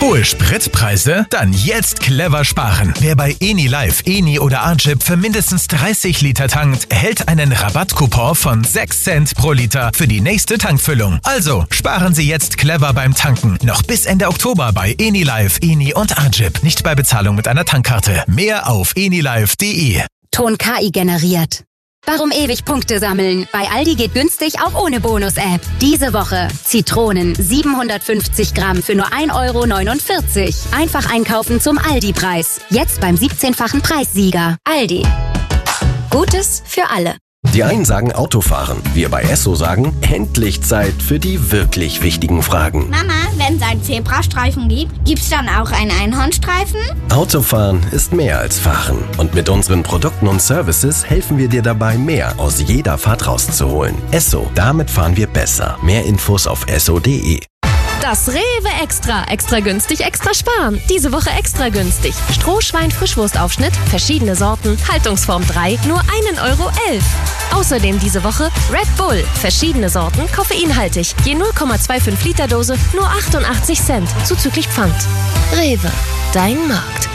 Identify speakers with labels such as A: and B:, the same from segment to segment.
A: Hohe Spritpreise? Dann jetzt clever sparen. Wer bei Enilive, Eni oder Agip für mindestens 30 Liter tankt, erhält einen Rabattcoupon von 6 Cent pro Liter für die nächste Tankfüllung. Also sparen Sie jetzt clever beim Tanken. Noch bis Ende Oktober bei Enilive, Eni und Agip. Nicht bei Bezahlung mit einer Tankkarte. Mehr auf enilive.de.
B: Ton KI generiert. Warum ewig Punkte sammeln? Bei Aldi geht günstig auch ohne Bonus-App. Diese Woche Zitronen 750 Gramm für nur 1,49 €. Einfach einkaufen zum Aldi-Preis. Jetzt beim 17-fachen Preissieger. Aldi. Gutes für alle.
C: Die einen sagen Autofahren, wir bei Esso sagen, endlich Zeit für die wirklich wichtigen Fragen.
D: Mama, wenn es einen Zebrastreifen gibt, gibt's dann auch einen Einhornstreifen?
C: Autofahren ist mehr als Fahren. Und mit unseren Produkten und Services helfen wir dir dabei, mehr aus jeder Fahrt rauszuholen. Esso, damit fahren wir besser. Mehr Infos auf esso.de.
E: Das Rewe Extra. Extra günstig, extra sparen. Diese Woche extra günstig. Strohschwein-Frischwurstaufschnitt, verschiedene Sorten, Haltungsform 3, nur 1,11 €. Außerdem diese Woche Red Bull, verschiedene Sorten, koffeinhaltig. Je 0,25 Liter Dose, nur 88 Cent, zuzüglich Pfand. Rewe, dein Markt.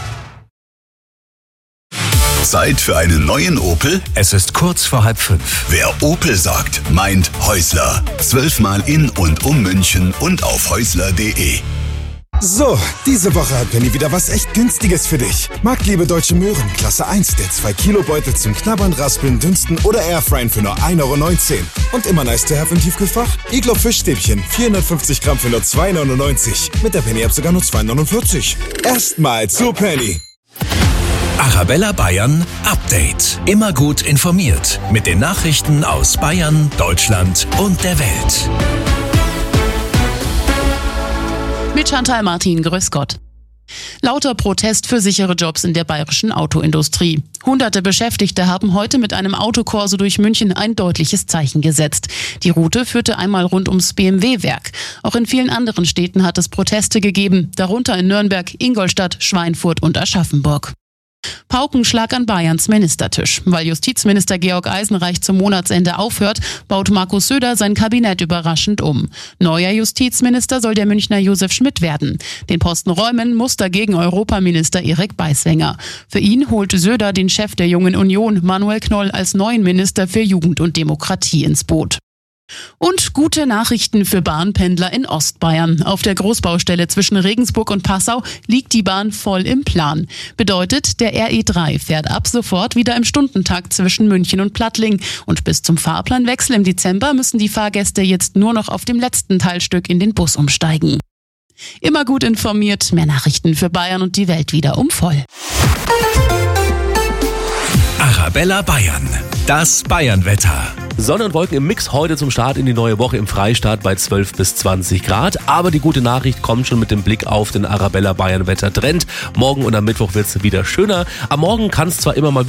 F: Zeit für einen neuen Opel?
A: Es ist kurz vor 4:30.
F: Wer Opel sagt, meint Häusler. 12-mal in und um München und auf häusler.de.
G: So, diese Woche hat Penny wieder was echt Günstiges für dich. Marktliebe Deutsche Möhren, Klasse 1, der 2-Kilo-Beutel zum Knabbern, Raspeln, Dünsten oder Airfryen für nur 1,19 € Und immer nice to have im Tiefkühlfach? Iglo Fischstäbchen, 450 Gramm für nur 2,99 €. Mit der Penny-App sogar nur 2,49 €. Erstmal zu Penny.
A: Arabella Bayern Update. Immer gut informiert mit den Nachrichten aus Bayern, Deutschland und der Welt.
H: Mit Chantal Martin, grüß Gott. Lauter Protest für sichere Jobs in der bayerischen Autoindustrie. Hunderte Beschäftigte haben heute mit einem Autokorso durch München ein deutliches Zeichen gesetzt. Die Route führte einmal rund ums BMW-Werk. Auch in vielen anderen Städten hat es Proteste gegeben, darunter in Nürnberg, Ingolstadt, Schweinfurt und Aschaffenburg. Paukenschlag an Bayerns Ministertisch. Weil Justizminister Georg Eisenreich zum Monatsende aufhört, baut Markus Söder sein Kabinett überraschend um. Neuer Justizminister soll der Münchner Josef Schmidt werden. Den Posten räumen muss dagegen Europaminister Erik Beiswenger. Für ihn holt Söder den Chef der Jungen Union, Manuel Knoll, als neuen Minister für Jugend und Demokratie ins Boot. Und gute Nachrichten für Bahnpendler in Ostbayern. Auf der Großbaustelle zwischen Regensburg und Passau liegt die Bahn voll im Plan. Bedeutet, der RE3 fährt ab sofort wieder im Stundentakt zwischen München und Plattling. Und bis zum Fahrplanwechsel im Dezember müssen die Fahrgäste jetzt nur noch auf dem letzten Teilstück in den Bus umsteigen. Immer gut informiert, mehr Nachrichten für Bayern und die Welt wieder um voll.
A: Arabella Bayern. Das Bayernwetter.
I: Sonne und Wolken im Mix heute zum Start in die neue Woche im Freistaat bei 12 bis 20 Grad. Aber die gute Nachricht kommt schon mit dem Blick auf den Arabella Bayern Wettertrend. Morgen und am Mittwoch wird es wieder schöner. Am Morgen kann es zwar immer mal